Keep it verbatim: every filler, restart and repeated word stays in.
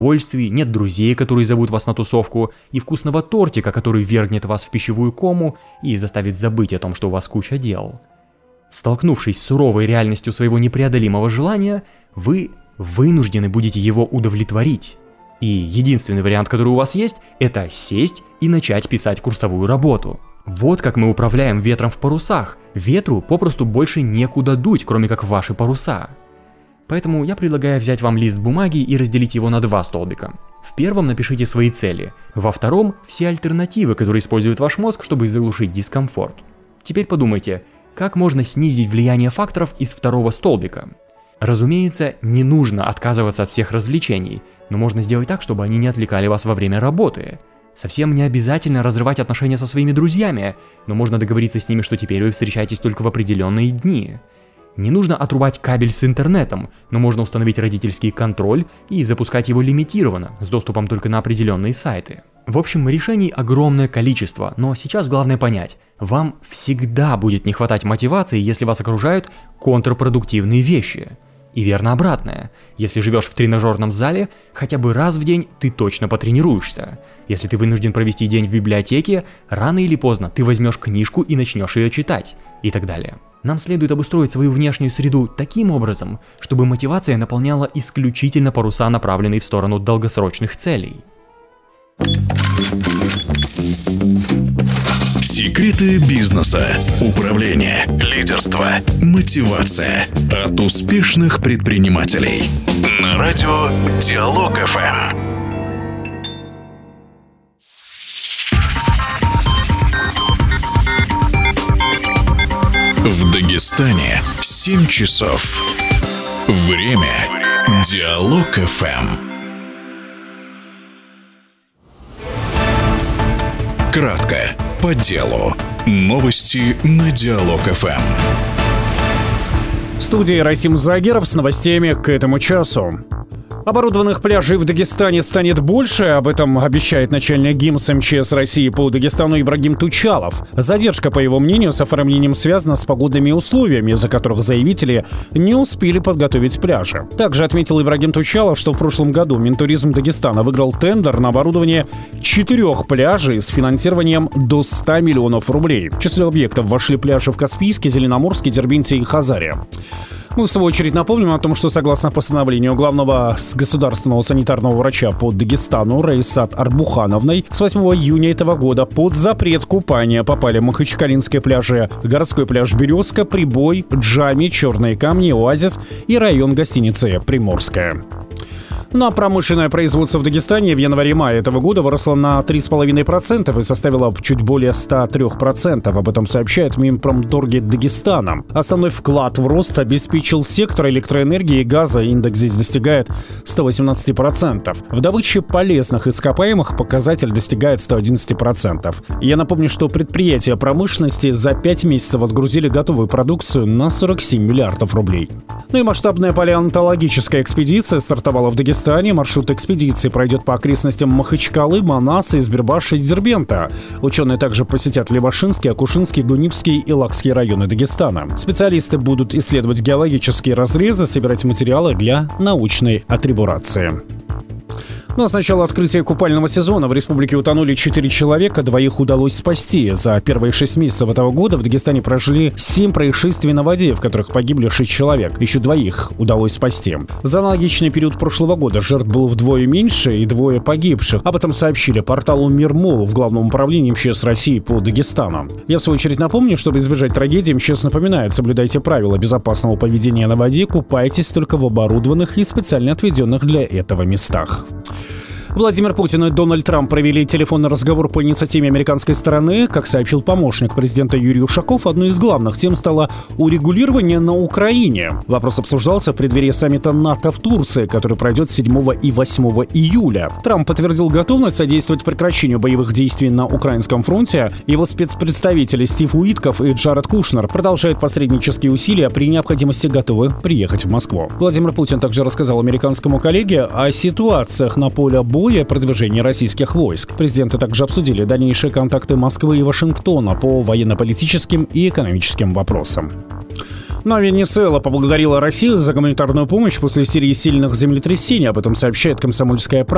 удовольствий, нет друзей, которые зовут вас на тусовку, и вкусного тортика, который ввергнет вас в пищевую кому и заставит забыть о том, что у вас куча дел. Столкнувшись с суровой реальностью своего непреодолимого желания, вы вынуждены будете его удовлетворить. И единственный вариант, который у вас есть, это сесть и начать писать курсовую работу. Вот как мы управляем ветром в парусах. Ветру попросту больше некуда дуть, кроме как в ваши паруса. Поэтому я предлагаю взять вам лист бумаги и разделить его на два столбика. В первом напишите свои цели, во втором – все альтернативы, которые использует ваш мозг, чтобы заглушить дискомфорт. Теперь подумайте, как можно снизить влияние факторов из второго столбика. Разумеется, не нужно отказываться от всех развлечений, но можно сделать так, чтобы они не отвлекали вас во время работы. Совсем не обязательно разрывать отношения со своими друзьями, но можно договориться с ними, что теперь вы встречаетесь только в определенные дни. Не нужно отрубать кабель с интернетом, но можно установить родительский контроль и запускать его лимитированно, с доступом только на определенные сайты. В общем, решений огромное количество, но сейчас главное понять, вам всегда будет не хватать мотивации, если вас окружают контрпродуктивные вещи. И верно обратное. Если живешь в тренажерном зале, хотя бы раз в день ты точно потренируешься. Если ты вынужден провести день в библиотеке, рано или поздно ты возьмешь книжку и начнешь ее читать. И так далее. Нам следует обустроить свою внешнюю среду таким образом, чтобы мотивация наполняла исключительно паруса, направленные в сторону долгосрочных целей. Секреты бизнеса, управления, лидерства, мотивация от успешных предпринимателей. На радио Диалог эф эм. В Дагестане семь часов. Время Диалог эф эм. Кратко, по делу. Новости на Диалог эф эм. В студии Расим Загеров с новостями к этому часу. Оборудованных пляжей в Дагестане станет больше, об этом обещает начальник ГИМС эм че эс России по Дагестану Ибрагим Тучалов. Задержка, по его мнению, с оформлением связана с погодными условиями, из-за которых заявители не успели подготовить пляжи. Также отметил Ибрагим Тучалов, что в прошлом году Минтуризм Дагестана выиграл тендер на оборудование четырех пляжей с финансированием до ста миллионов рублей. В числе объектов вошли пляжи в Каспийске, Зеленоморске, Дербенте и Хазаре. Мы, в свою очередь, напомним о том, что согласно постановлению главного государственного санитарного врача по Дагестану Раисат Арбухановной с восьмого июня этого года под запрет купания попали Махачкалинские пляжи, городской пляж Березка, Прибой, Джами, Черные камни, Оазис и район гостиницы Приморская. Ну а промышленное производство в Дагестане в январе-мае этого года выросло на три целых пять десятых процента и составило чуть более ста трёх процентов. Об этом сообщает Минпромторге Дагестана. Основной вклад в рост обеспечил сектор электроэнергии и газа. Индекс здесь достигает ста восемнадцати процентов. В добыче полезных ископаемых показатель достигает ста одиннадцати процентов. Я напомню, что предприятия промышленности за пять месяцев отгрузили готовую продукцию на сорок семь миллиардов рублей. Ну и масштабная палеонтологическая экспедиция стартовала в Дагестане. Маршрут экспедиции пройдет по окрестностям Махачкалы, Манаса, Избербаша и Дербента. Ученые также посетят Левашинский, Акушинский, Гунипский и Лакский районы Дагестана. Специалисты будут исследовать геологические разрезы, собирать материалы для научной атрибурации. Ну а с начала открытия купального сезона в республике утонули четыре человека, двоих удалось спасти. За первые шесть месяцев этого года в Дагестане прожили семь происшествий на воде, в которых погибли шесть человек. Еще двоих удалось спасти. За аналогичный период прошлого года жертв было вдвое меньше и двое погибших. Об этом сообщили порталу Мирмол в Главном управлении эм че эс России по Дагестану. Я в свою очередь напомню, чтобы избежать трагедии, эм че эс напоминает: соблюдайте правила безопасного поведения на воде, купайтесь только в оборудованных и специально отведенных для этого местах. Владимир Путин и Дональд Трамп провели телефонный разговор по инициативе американской стороны. Как сообщил помощник президента Юрий Ушаков, одной из главных тем стало урегулирование на Украине. Вопрос обсуждался в преддверии саммита НАТО в Турции, который пройдет седьмого и восьмого июля. Трамп подтвердил готовность содействовать прекращению боевых действий на украинском фронте. Его спецпредставители Стив Уитков и Джаред Кушнер продолжают посреднические усилия, при необходимости готовы приехать в Москву. Владимир Путин также рассказал американскому коллеге о ситуациях на поле боя и продвижения российских войск. Президенты также обсудили дальнейшие контакты Москвы и Вашингтона по военно-политическим и экономическим вопросам. Ну а Венесуэла поблагодарила Россию за гуманитарную помощь после серии сильных землетрясений. Об этом сообщает «Комсомольская правда».